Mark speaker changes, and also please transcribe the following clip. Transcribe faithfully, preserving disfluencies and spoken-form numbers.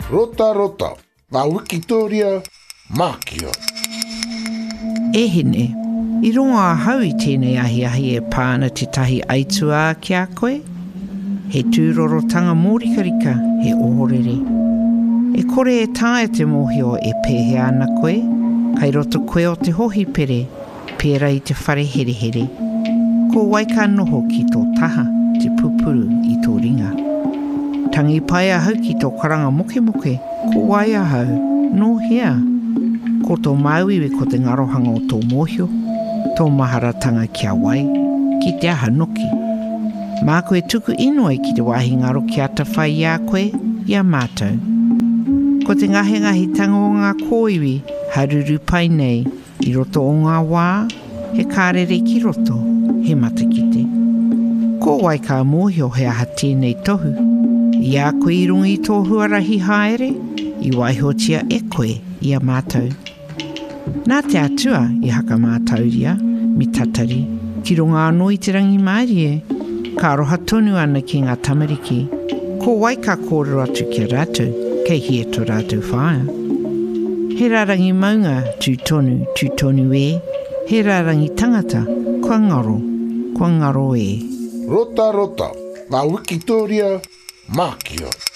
Speaker 1: Rota rota, ngā Wikitoria, Mākia.
Speaker 2: E hene, i ronga hau i tēnei ahi ahi e pāna te tahi aitua ki a koe. He tūrorotanga mōrikarika, he ohorere. E kore e tāe te mōhio e pēhe ana koe, kai roto koe o te hohi pere, pēra i te whare here here. Ko waika noho ki tō taha, te pupuru i tō ringa. Tangi paia hau ki tō karanga moke moke, ko waia hau, no hea. Ko tō mauiwe ko te ngarohanga o tō mōhio, tō maharatanga kia wai, ki te aha noki. Mā koe tuku inoi ki te wahi ngaro ki ata whai ia koe, ia mātou. Ko te ngahe ngahi tanga o ngā kōiwi, haruru pai nei, i roto o ngā wā, he kārere ki roto, he matakite. Ko wai ka mōhio he aha tēnei tohu. Ia koe i rungi tō huarahi haere, i waihotia e koe ia mātou. Nā te atua i haka mātauria, mi tatari, ki runga anō i te rangi mārie, ka roha tonu ana ki ngā tamariki, ko wai ka kōrero atu ki rātou, kei hia tō rātou whaia. He rārangi maunga tū tonu, tū tonu e, he rārangi tangata, kua ngaro, kua ngaro e.
Speaker 1: Rota rota, ngā Wikitoria, Mākia.